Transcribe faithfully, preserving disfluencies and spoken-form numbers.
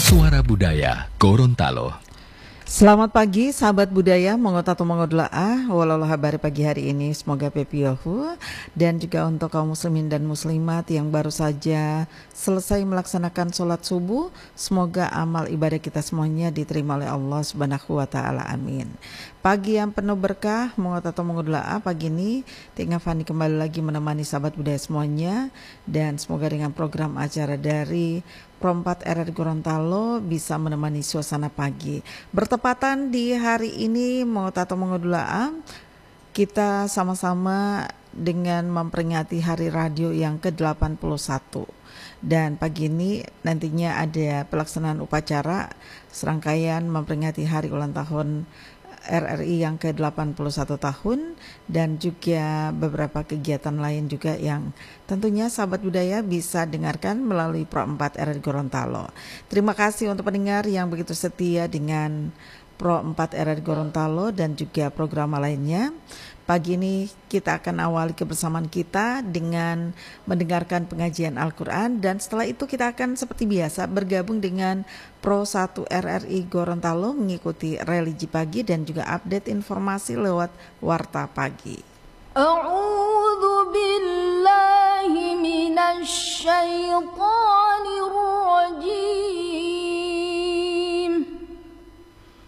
Suara Budaya Gorontalo. Selamat pagi sahabat budaya, mengotato mengodlaah walau habari pagi hari ini semoga pepiyohu, dan juga untuk kaum muslimin dan muslimat yang baru saja selesai melaksanakan sholat subuh, semoga amal ibadah kita semuanya diterima oleh Allah Subhanahu wa taala, amin. Pagi yang penuh berkah, mengotato mengodlaah pagi ini Tika Fani kembali lagi menemani sahabat budaya semuanya, dan semoga dengan program acara dari Pro empat R R Gorontalo bisa menemani suasana pagi. Bertepatan di hari ini mengotato mengodlaah, kita sama-sama dengan memperingati hari radio yang ke delapan puluh satu. Dan pagi ini nantinya ada pelaksanaan upacara serangkaian memperingati hari ulang tahun R R I yang ke delapan puluh satu tahun, dan juga beberapa kegiatan lain juga yang tentunya sahabat budaya bisa dengarkan melalui Pro empat R R Gorontalo. Terima kasih untuk pendengar yang begitu setia dengan Pro empat R R Gorontalo dan juga program lainnya. Pagi ini kita akan awali kebersamaan kita dengan mendengarkan pengajian Al-Quran, dan setelah itu kita akan seperti biasa bergabung dengan Pro satu R R I Gorontalo mengikuti religi pagi dan juga update informasi lewat Warta Pagi.